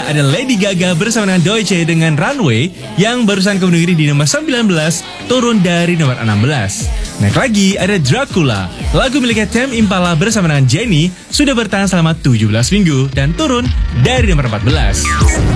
ketiga ada Lady Gaga bersama dengan Doechii dengan Runway yang barusan kemudian di nomor 19, turun dari nomor 16. Naik lagi ada Dracula, lagu miliknya Tame Impala bersama dengan Jennie sudah bertahan selama 17 minggu dan turun dari nomor 14.